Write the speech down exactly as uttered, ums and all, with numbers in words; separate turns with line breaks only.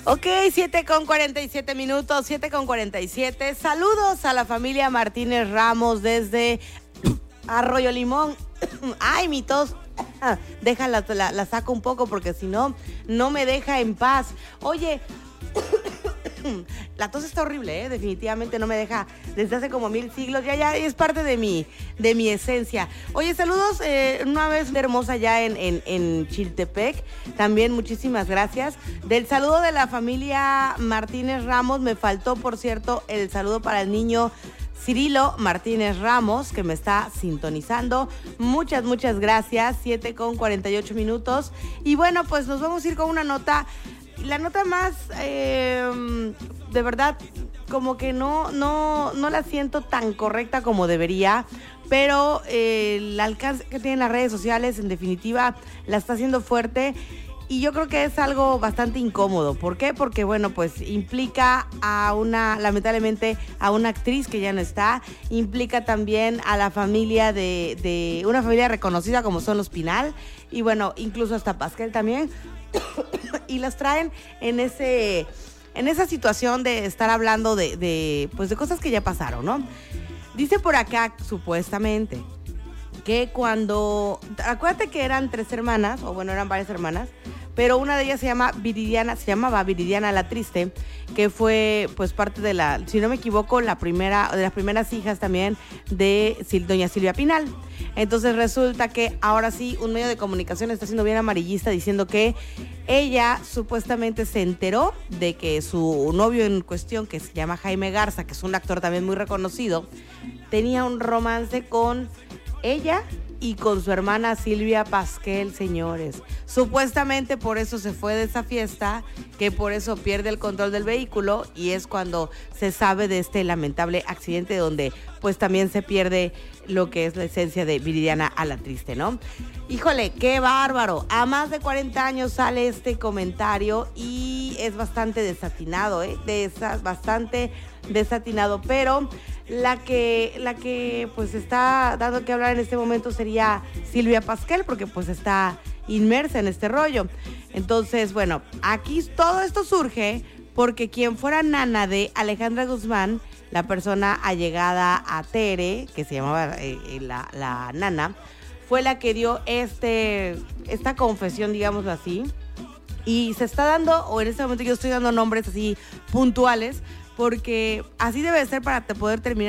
Ok, siete con cuarenta y siete minutos, siete con cuarenta y siete. Saludos a la familia Martínez Ramos desde Arroyo Limón. Ay, mi tos. Déjala, la, la saco un poco porque si no, no me deja en paz. Oye, la tos está horrible, ¿eh? Definitivamente no me deja desde hace como mil siglos. Ya, ya es parte de mi, de mi esencia. Oye, saludos eh, una vez hermosa ya en, en, en Chiltepec. También muchísimas gracias. Del saludo de la familia Martínez Ramos, me faltó, por cierto, el saludo para el niño Cirilo Martínez Ramos, que me está sintonizando. Muchas, muchas gracias. siete con cuarenta y ocho minutos. Y bueno, pues nos vamos a ir con una nota. La nota más, eh, de verdad, como que no, no, no la siento tan correcta como debería, pero eh, el alcance que tienen las redes sociales, en definitiva, la está haciendo fuerte. Y yo creo que es algo bastante incómodo. ¿Por qué? Porque, bueno, pues implica a una, lamentablemente, a una actriz que ya no está. Implica también a la familia de, de una familia reconocida como son los Pinal. Y, bueno, incluso hasta Pasquel también. Y las traen en ese, en esa situación de estar hablando de, de, pues de cosas que ya pasaron, ¿no? Dice por acá, supuestamente, que cuando... Acuérdate que eran tres hermanas, o bueno, eran varias hermanas, pero una de ellas se llama Viridiana, se llamaba Viridiana la Triste, que fue pues parte de la, si no me equivoco, la primera, de las primeras hijas también de doña Silvia Pinal. Entonces resulta que ahora sí un medio de comunicación está siendo bien amarillista diciendo que ella supuestamente se enteró de que su novio en cuestión, que se llama Jaime Garza, que es un actor también muy reconocido, tenía un romance con ella y con su hermana Silvia Pasquel, señores. Supuestamente por eso se fue de esa fiesta, que por eso pierde el control del vehículo, y es cuando se sabe de este lamentable accidente donde pues también se pierde lo que es la esencia de Viridiana a la Triste, ¿no? Híjole, qué bárbaro. A más de cuarenta años sale este comentario y es bastante desatinado, ¿eh? De esas, bastante desatinado, pero la que, la que pues está dando que hablar en este momento sería Silvia Pasquel, porque pues está inmersa en este rollo. Entonces, bueno, aquí todo esto surge porque quien fuera nana de Alejandra Guzmán, la persona allegada a Tere, que se llamaba eh, la, la nana, fue la que dio este, esta confesión, digámoslo así, y se está dando, o en este momento yo estoy dando nombres así puntuales, porque así debe ser para poder terminar